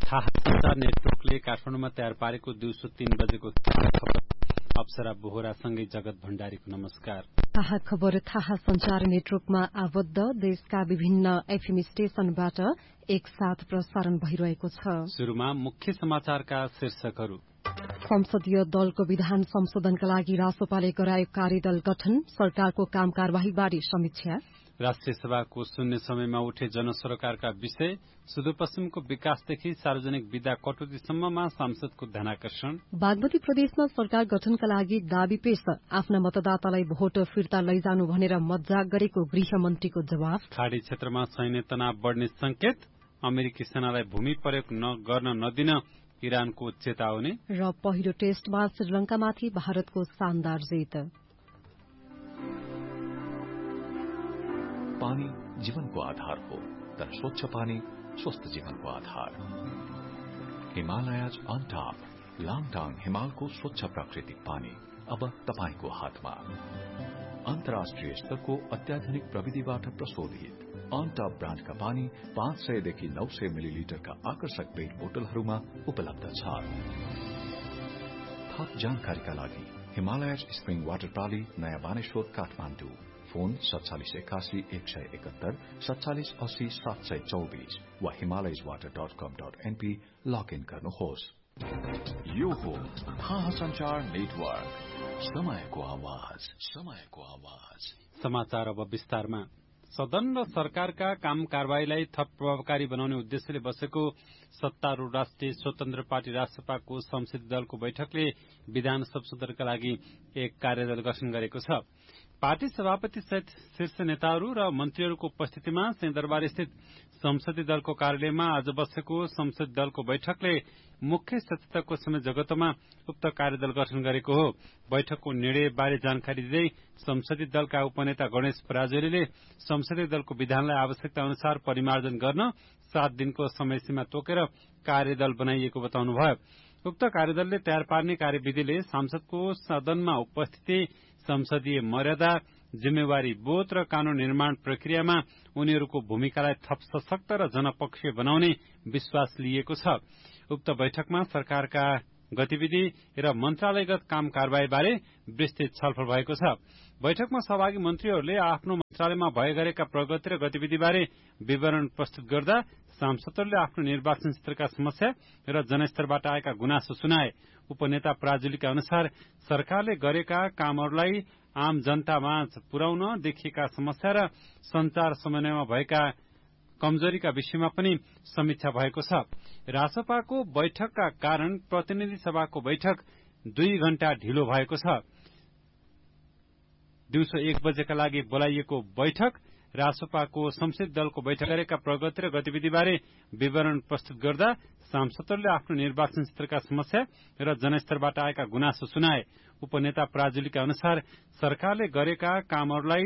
थाहा संचार नेटवर्कले काठमाडौँमा तयार पारेको दिउँसो 3 बजेको खबर। अप्सरा बोहरासँगै जगत भण्डारीको नमस्कार। थाहा खबर थाहा संचार नेटवर्कमा आबद्ध देशका विभिन्न एफएम स्टेशनबाट एकसाथ प्रसारण भइरहेको छ। शुरूमा मुख्य समाचारका शीर्षकहरू। संसदीय दलको विधान संशोधनका लागि रासोपाले गराएको कार्यदल गठन, सरकारको काम कार्यवाहीबारे समीक्षा। राष्ट्रिय सभाको शून्य समयमा उठे जनसरोकारका विषय, सुदूरपश्चिमको विकासदेखि सार्वजनिक विधा कटौतीसम्ममा सांसदको ध्यानाकर्षण। बागमती प्रदेशमा सरकार गठनका लागि दाबी पेश, आफ्ना मतदातालाई भोट फिर्ता लैजानु भनेर मज्जाक गरेको गृहमन्त्रीको जवाफ। खाडी क्षेत्रमा सैन्य तनाव बढ्ने संकेत, अमेरिकी सेनालाई भूमि प्रयोग गर्न नदिन इरानको चेतावनी। र पहिलो टेस्टमा श्रीलंकामाथि भारतको शानदार जित। पानी जीवनको आधार हो, तर स्वच्छ पानी स्वस्थ जीवनको आधार। हिमालयज अन टप लाङटाङ हिमालको स्वच्छ प्राकृतिक पानी अब तपाईको हातमा। अन्तर्राष्ट्रिय स्तरको अत्याधुनिक प्रविधिबाट प्रशोधित अन टप ब्रान्डका पानी 500 देखि 900 मिलिलिटरका आकर्षक पेट बोतलहरूमा उपलब्ध छ। थप जानकारीका लागि हिमालयज स्प्रिङ वाटर प्राली, नयाँ बानेश्वर, काठमाडौँ। फोन 4781 171 4780 724 वा himalayaswater.com.np लगइन गर्नुहोस्। यो हो थाहा संचार नेटवर्क, समयको आवाज, समयको आवाज। समाचार अब विस्तारमा। सदन र सरकारका काम कारवाहीलाई थप प्रभावकारी बनाउने उद्देश्यले बसेको सत्तारूढ़ राष्ट्रिय स्वतन्त्र पार्टी रासपाको संसदीय दलको बैठकले विधान संशोधनका लागि एक कार्यदल गठन गरेको छ। पार्टी सभापति सहित शीर्ष नेताहरू र मन्त्रीहरूको उपस्थितिमा सिंहदरबार स्थित संसदीय दलको कार्यालयमा आज बसेको संसदीय दलको बैठकले मुख्य सचेतकको जगतमा उक्त कार्यदल गठन गरेको हो। बैठकको निर्णय बारे जानकारी दिँदै संसदीय दलका उपनेता गणेश पराजुलीले संसदीय दलको विधानलाई आवश्यकता अनुसार परिमार्जन गर्न 7 दिनको समय सीमा तोकेर कार्यदल बनाइएको बताउनुभयो। उक्त कार्यदलले तयार पार्ने कार्यविधिले सांसदको सदनमा उपस्थिति, संसदीय मर्यादा, जिम्मेवारी बोध र कानून निर्माण प्रक्रियामा उनीहरूको भूमिकालाई थप सशक्त र जनपक्षीय बनाउने विश्वास लिएको छ। उक्त बैठकमा सरकारका गतिविधि र मन्त्रालयगत काम कारवाहीबारे विस्तृत छलफल भएको छ। बैठकमा सहभागी मन्त्रीहरूले आफ्नो मन्त्रालयमा भए गरेका प्रगति र गतिविधिबारे विवरण प्रस्तुत गर्दा सांसदहरूले आफ्नो निर्वाचन क्षेत्रका समस्या र जनस्तरबाट आएका गुनासो सुनाए। उपनेता पराजुलीका अनुसार सरकारले गरेका कामहरूलाई आम जनतामाझ पुर्याउन देखिएका समस्या र संचार समन्वयमा भएका कमजोरीका विषयमा पनि समीक्षा भएको छ। रासपाको बैठकका कारण प्रतिनिधि सभाको बैठक 2 घण्टा ढिलो भएको छ। दिउँसो 1 बजेका लागि बोलाइएको बैठक रासपाको संसदीय दलको बैठक गरेका प्रगति र गतिविधिबारे विवरण प्रस्तुत गर्दा सांसदहरूले आफ्नो निर्वाचन क्षेत्रका समस्या र जनस्तरबाट आएका गुनासो सुनाए। उपनेता पराजुलीका अनुसार सरकारले गरेका कामहरूलाई